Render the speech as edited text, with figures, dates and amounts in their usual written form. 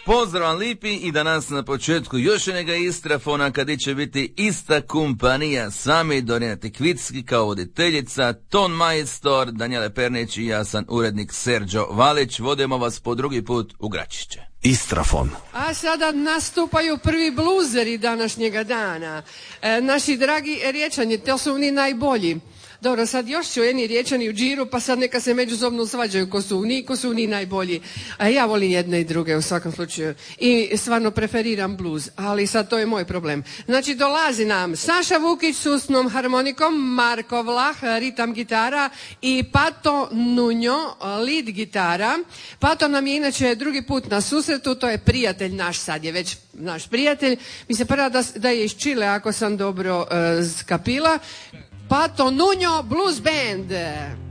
Pozdrav vam lipi i danas na početku još jednega Istrafona kad će biti ista kompanija. Sami Dorina Tikvicki kao voditeljica, ton majstor Danijela Pernić i ja sam urednik Serđo Valić. Vodimo vas po drugi put u Gračišće. Istrafon. A sada nastupaju prvi bluzeri današnjega dana. Naši dragi Riječani, to su oni najbolji. Dobro, sad još su jedni Riječani u džiru, pa sad neka se međusobno svađaju ko su oni najbolji. A ja volim jedne i druge u svakom slučaju. I stvarno preferiram bluz, ali sad to je moj problem. Znači, dolazi nam Saša Vukić s usnom harmonikom, Marko Vlah, ritam gitara i Pato Nunjo, lead gitara. Pato nam je inače drugi put na susretu, to je prijatelj naš, sad je već naš prijatelj. Mi se prva da je iz Čile, ako sam dobro skapila. Pato Nunjo Blues Band.